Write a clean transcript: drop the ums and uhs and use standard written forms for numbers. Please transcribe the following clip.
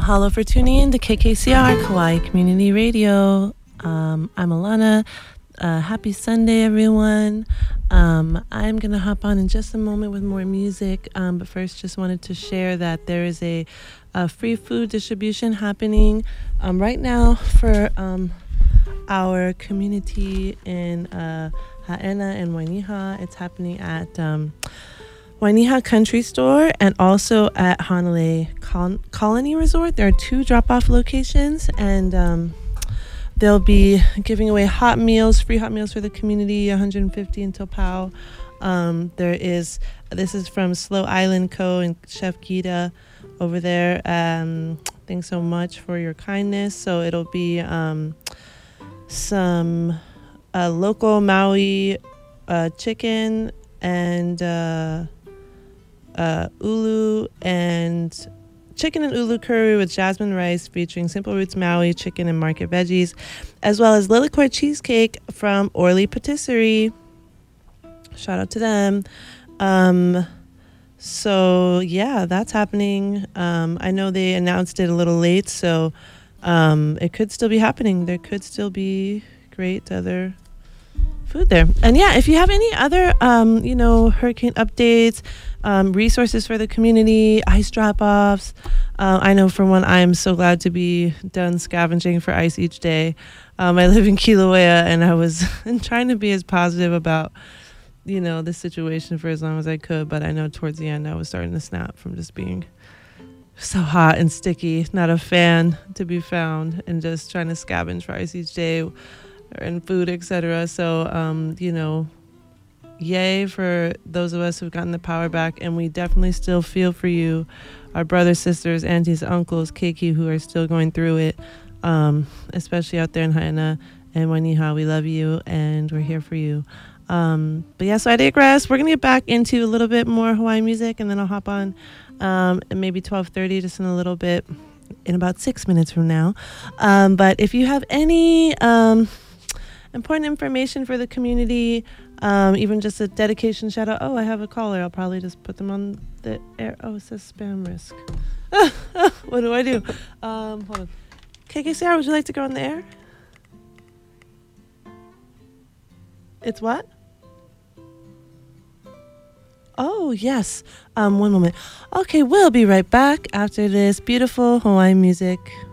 Mahalo for tuning in to KKCR, Kauai Community Radio. I'm Alana. Happy Sunday, everyone. I'm going to hop on in just a moment with more music. But first, just wanted to share that there is a free food distribution happening right now for our community in Haena and Wainiha. It's happening at Wainiha Country Store and also at Hanalei Colony Resort. There are two drop-off locations, and they'll be giving away hot meals, free hot meals for the community, 150 until POW. This is from Slow Island Co. and Chef Gita over there. Thanks so much for your kindness. So it'll be some local Maui chicken and ulu and chicken and ulu curry with jasmine rice featuring Simple Roots Maui chicken and market veggies, as well as Lilikoi cheesecake from Orly Patisserie. Shout out to them. So yeah, that's happening. I know they announced it a little late, so it could still be happening. There could still be great other food there. And yeah, if you have any other hurricane updates, resources for the community, ice drop-offs, I know for one, I'm so glad to be done scavenging for ice each day. I live in Kilauea, and I was trying to be as positive about the situation for as long as I could, but I know towards the end I was starting to snap from just being so hot and sticky. Not a fan to be found, and just trying to scavenge for ice each day and food, etc. So yay for those of us who've gotten the power back, and we definitely still feel for you, our brothers, sisters, aunties, uncles, keiki, who are still going through it, especially out there in Haena and Wainiha. We love you, and we're here for you. But yeah, so I digress. We're gonna get back into a little bit more Hawaiian music, and then I'll hop on maybe 12:30, just in a little bit, in about 6 minutes from now. But if you have any important information for the community, even just a dedication shout out. Oh, I have a caller. I'll probably just put them on the air. Oh, it says spam risk. What do I do? Hold on. KKCR, would you like to go on the air? It's what? Oh, yes. One moment. Okay, we'll be right back after this beautiful Hawaiian music.